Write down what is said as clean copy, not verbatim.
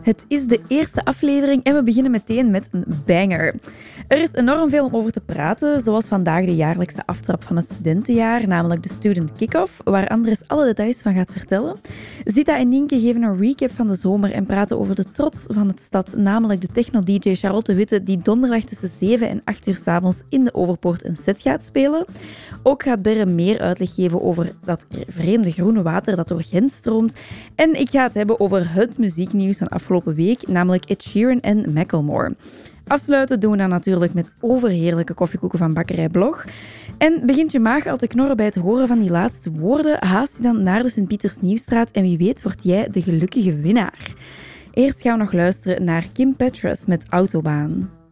Het is de eerste aflevering en we beginnen meteen met een banger. Er is enorm veel om over te praten, zoals vandaag de jaarlijkse aftrap van het studentenjaar, namelijk de Student Kick-Off, waar Andres alle details van gaat vertellen. Zita en Nienke geven een recap van de zomer en praten over de trots van het stad, namelijk de techno-dj Charlotte Witte, die donderdag tussen 7 en 8 uur 's avonds in de Overpoort een set gaat spelen. Ook gaat Berre meer uitleg geven over dat vreemde groene water dat door Gent stroomt. En ik ga het hebben over het muzieknieuws van afgelopen week, namelijk Ed Sheeran en Macklemore. Afsluiten doen we dan natuurlijk met overheerlijke koffiekoeken van Bakkerij Blog. En begint je maag al te knorren bij het horen van die laatste woorden, haast je dan naar de Sint-Pieters-Nieuwstraat en wie weet word jij de gelukkige winnaar. Eerst gaan we nog luisteren naar Kim Petras met Autobaan.